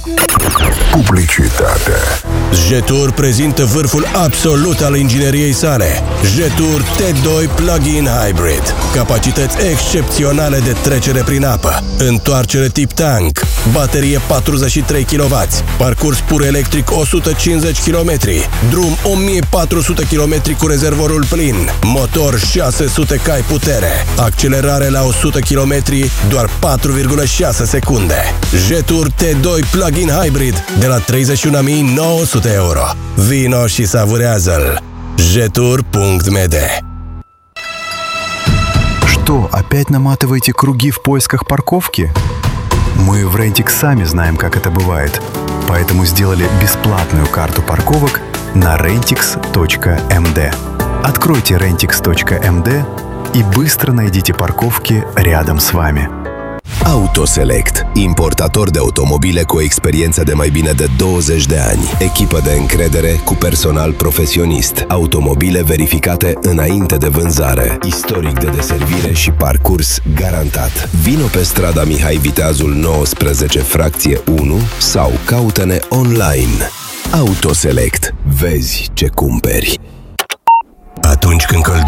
Publicitate. Jetur prezintă vârful absolut al ingineriei sale. Jetur T2 Plug-in Hybrid. Capacități excepționale de trecere prin apă. Întoarcere tip tank. Baterie 43 kW. Parcurs pur electric 150 km. Drum 1400 km cu rezervorul plin. Motor 600 cai putere. Accelerare la 100 km doar 4,6 secunde. Jetur T2 Plug-in Hybrid de la 31.900 euro. Vino și savurează-l. Jetur.md. Что, опять наматываете круги в поисках парковки? Мы в Rentix сами знаем, как это бывает, поэтому сделали бесплатную карту парковок на rentix.md. Откройте rentix.md и быстро найдите парковки рядом с вами. Autoselect, importator de automobile cu o experiență de mai bine de 20 de ani. Echipă de încredere cu personal profesionist. Automobile verificate înainte de vânzare. Istoric de deservire și parcurs garantat. Vino pe strada Mihai Viteazul 19, fracție 1 sau caută-ne online. Autoselect. Vezi ce cumperi. Atunci când